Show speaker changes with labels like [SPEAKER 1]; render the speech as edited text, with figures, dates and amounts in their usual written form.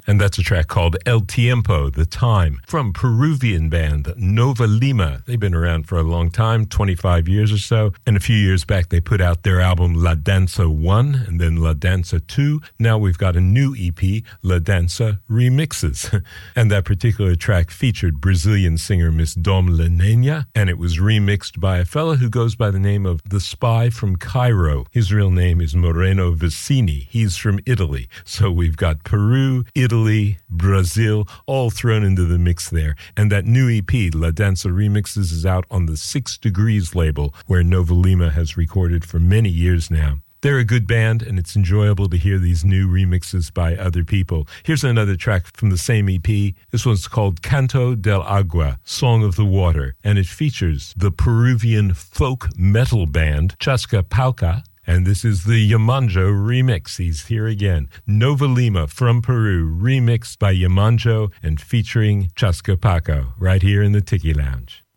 [SPEAKER 1] And that's a track called El Tiempo, The Time, from Peruvian band Nova Lima. They've been around for a long time, 25 years or so. And a few years back, they put out their album La Danza 1 and then La Danza 2. Now we've got a new EP, La Danza Remixes. And that particular track featured Brazilian singer Miss Dom La Nena, and it was remixed by a fella who goes by the name of The Spy from Cairo. His real name is Moreno Vicini. He's from Italy. So we've got Peru, Italy, Brazil, all thrown into the mix there. And that new EP, La Danza Remixes, is out on the 6 Degrees label, where Nova Lima has recorded for many years now. They're a good band, and it's enjoyable to hear these new remixes by other people. Here's another track from the same EP. This one's called Canto del Agua, Song of the Water, and it features the Peruvian folk metal band Chasca Palca. And this is the Yamanjo remix. He's here again. Nova Lima from Peru, remixed by Yamanjo and featuring Chasca Paco, right here in the Tiki Lounge.